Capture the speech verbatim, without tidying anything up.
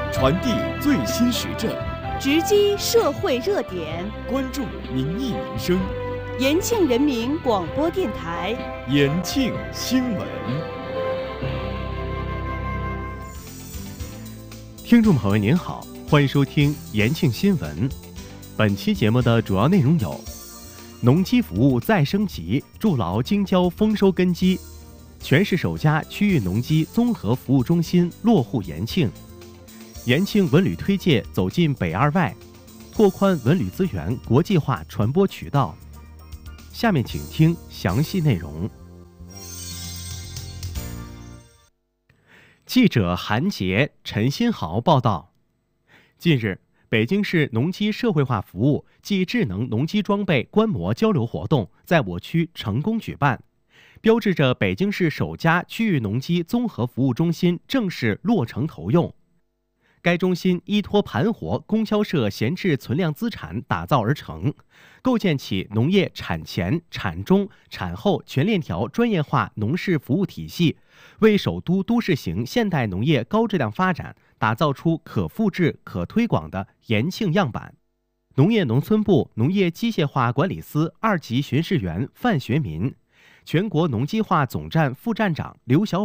传递最新时政， 直击社会热点， 关注民意民生。 延庆人民广播电台延庆新闻。 听众朋友您好，欢迎收听延庆新闻。本期节目的主要内容有：农机服务再升级，筑牢京郊丰收根基；全市首家区域农机综合服务中心落户延庆；延庆文旅推介走进北二外，拓宽文旅资源国际化传播渠道。下面请听详细内容。记者韩杰、陈新豪报道，近日，北京市农机社会化服务暨智能农机装备观摩交流活动在我区成功举办，标志着北京市首家区域农机综合服务中心正式落成投用。该中心依托盘活供销社闲置存量资产打造而成，构建起农业产前、产中、产后全链条专业化农事服务体系，为首都都市型现代农业高质量发展打造出可复制、可推广的延庆样板。农业农村部农业机械化管理司二级巡视员范学民、全国农机化总站副站长刘小